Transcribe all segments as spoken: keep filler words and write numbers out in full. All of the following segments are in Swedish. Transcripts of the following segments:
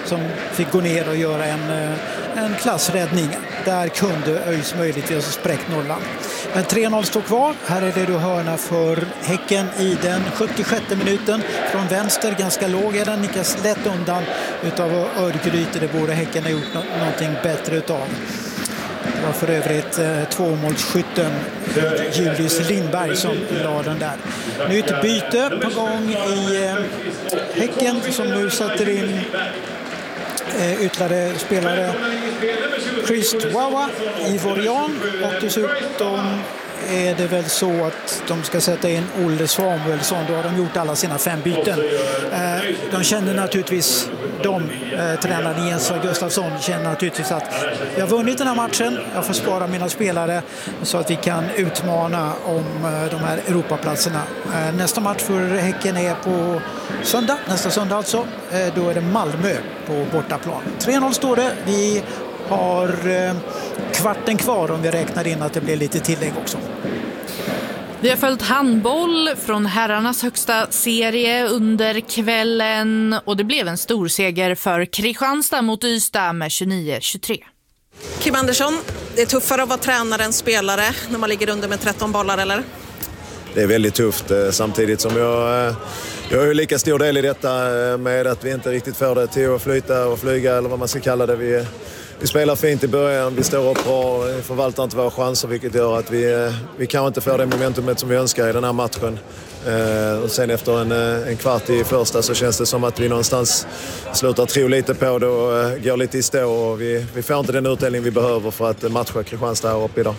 som fick gå ner och göra en, en klassräddning. Där kunde ÖIS möjligtvis ha spräckt nollan. Men tre noll står kvar. Här är det då hörna för Häcken i den sjuttiosjätte minuten. Från vänster, ganska låg är den, nickas lätt undan utav Örgryte. Det borde Häcken ha gjort no- någonting bättre utav. Det var för övrigt eh, tvåmålsskytten Julius Lindberg som la den där. Nytt byte på gång i eh, Häcken som nu sätter in eh, ytterligare spelare. Christwawa i Vorian och dessutom är det väl så att de ska sätta in Olle Samuelsson. Då har de gjort alla sina fem byten. Eh, de känner naturligtvis, de eh, tränaren Jens Gustafsson känner naturligtvis att jag har vunnit den här matchen. Jag får spara mina spelare så att vi kan utmana om eh, de här Europaplatserna. Eh, nästa match för Häcken är på söndag, nästa söndag alltså. Eh, då är det Malmö på bortaplan. tre noll står det. Vi har eh, kvarten kvar om vi räknar in att det blir lite tillägg också. Vi har följt handboll från herrarnas högsta serie under kvällen och det blev en stor seger för Kristianstad mot Ystad med tjugonio tjugotre. Kim Andersson, det är tuffare att vara tränare än spelare när man ligger under med tretton bollar, eller? Det är väldigt tufft samtidigt som jag, jag har ju lika stor del i detta med att vi inte riktigt får det till att flyta och flyga eller vad man ska kalla det. Vi, vi spelar fint i början, vi står upp bra, förvaltar inte våra chanser vilket gör att vi, vi kan inte få det momentumet som vi önskar i den här matchen. Och sen efter en, en kvart i första så känns det som att vi någonstans slutar tro lite på det och går lite i stå och vi, vi får inte den utdelning vi behöver för att matcha Kristianstad här uppe idag.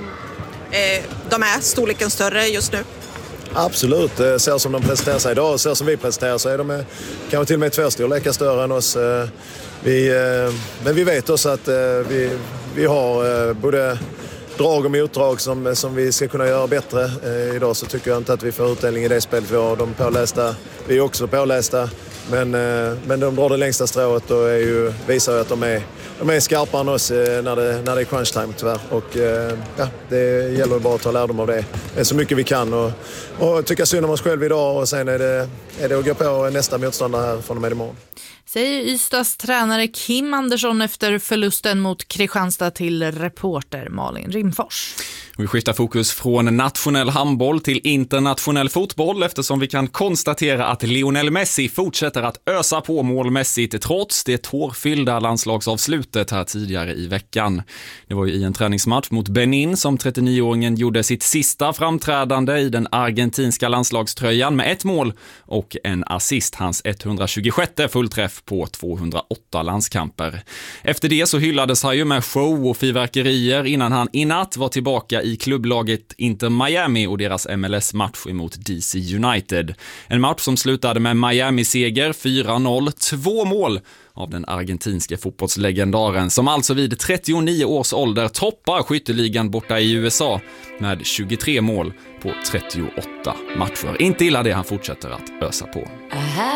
De är storleken större just nu? Absolut, så som de presenterar sig idag och så som vi presenterar så är de kanske till och med två storlekar större än oss. Vi, men vi vet också att vi, vi har både drag och motdrag som, som vi ska kunna göra bättre. Idag så tycker jag inte att vi får utdelning i det spelet. Vi har de pålästa, vi är också pålästa. Men, men de drar det längsta strået och är ju, visar ju att de är, de är skarpare än oss när det, när det är crunch time tyvärr. Och ja, det gäller bara att ta lärdom av det. Det är så mycket vi kan och, och tycka synd om oss själv idag och sen är det, är det att gå på nästa motståndare här från och med imorgon. Säger Ystads tränare Kim Andersson efter förlusten mot Kristianstad till reporter Malin Rimfors. Vi skiftar fokus från nationell handboll till internationell fotboll eftersom vi kan konstatera att Lionel Messi fortsätter att ösa på målmässigt trots det tårfyllda landslagsavslutet här tidigare i veckan. Det var ju i en träningsmatch mot Benin som trettionioåringen gjorde sitt sista framträdande i den argentinska landslagströjan med ett mål och en assist, hans etthundratjugosjätte fullträff på tvåhundraåtta landskamper. Efter det så hyllades han ju med show och fyrverkerier innan han i natt var tillbaka i klubblaget Inter Miami och deras M L S-match emot D C United. En match som slutade med Miami-seger fyra noll, två mål av den argentinska fotbollslegendaren som alltså vid trettionio års ålder toppar skytteligan borta i U S A med tjugotre mål på trettioåtta matcher. Inte illa det, han fortsätter att ösa på.